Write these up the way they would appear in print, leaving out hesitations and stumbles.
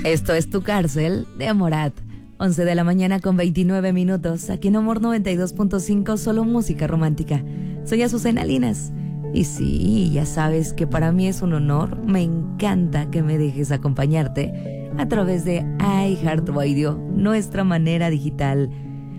Esto es Tu Cárcel de Morat. 11 de la mañana con 29 minutos. Aquí en Amor 92.5, solo música romántica. Soy Azucena Linas. Y sí, ya sabes que para mí es un honor. Me encanta que me dejes acompañarte a través de iHeartRadio, nuestra manera digital.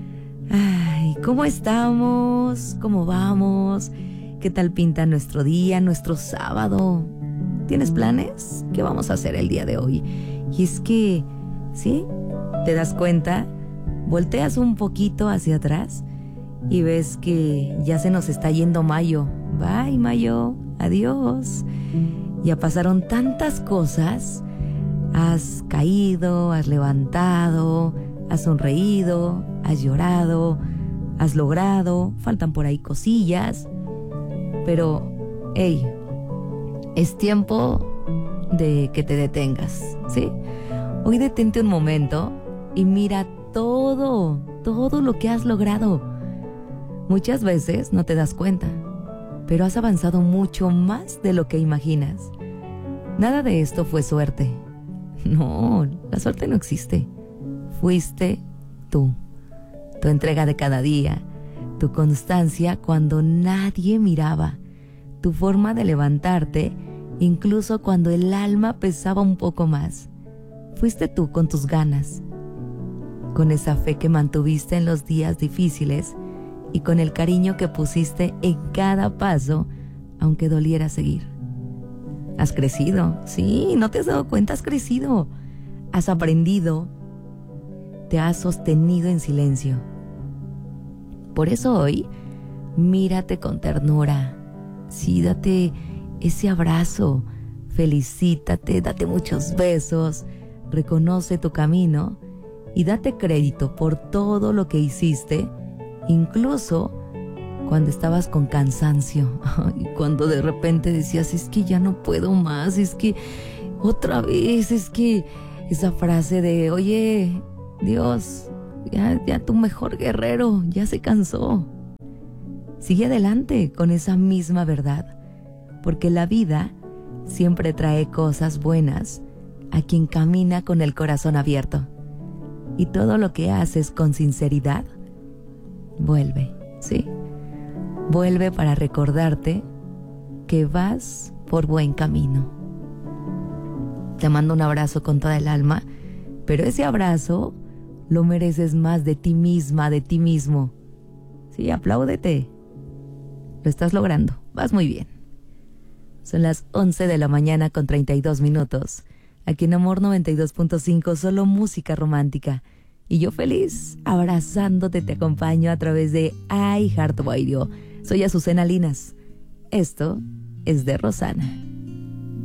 Ay, ¿cómo estamos? ¿Cómo vamos? ¿Qué tal pinta nuestro día, nuestro sábado? ¿Tienes planes? ¿Qué vamos a hacer el día de hoy? Y es que, ¿sí? ¿Te das cuenta? Volteas un poquito hacia atrás y ves que ya se nos está yendo mayo. Bye, mayo. Adiós. Ya pasaron tantas cosas. Has caído, has levantado, has sonreído, has llorado, has logrado. Faltan por ahí cosillas. Pero, hey, es tiempo de que te detengas, ¿sí? Hoy detente un momento y mira todo lo que has logrado. Muchas veces no te das cuenta, pero has avanzado mucho más de lo que imaginas. Nada de esto fue suerte. No, la suerte no existe. Fuiste tú. Tu entrega de cada día, tu constancia cuando nadie miraba, tu forma de levantarte, incluso cuando el alma pesaba un poco más. Fuiste tú con tus ganas, con esa fe que mantuviste en los días difíciles y con el cariño que pusiste en cada paso, aunque doliera seguir. Has crecido, sí, ¿no te has dado cuenta? Has crecido, has aprendido, te has sostenido en silencio. Por eso hoy, mírate con ternura, sí, date ese abrazo, felicítate, date muchos besos, reconoce tu camino y date crédito por todo lo que hiciste, incluso cuando estabas con cansancio y cuando de repente decías, es que ya no puedo más, es que otra vez, es que esa frase de, oye, Dios, ya tu mejor guerrero ya se cansó. Sigue adelante con esa misma verdad, porque la vida siempre trae cosas buenas a quien camina con el corazón abierto. Y todo lo que haces con sinceridad, vuelve, ¿sí? Vuelve para recordarte que vas por buen camino. Te mando un abrazo con toda el alma, pero ese abrazo lo mereces más de ti misma, de ti mismo. Sí, apláudete. Lo estás logrando, vas muy bien. Son las 11 de la mañana con 32 minutos. Aquí en Amor 92.5, solo música romántica. Y yo feliz, abrazándote, te acompaño a través de iHeartRadio. Soy Azucena Linas. Esto es de Rosana.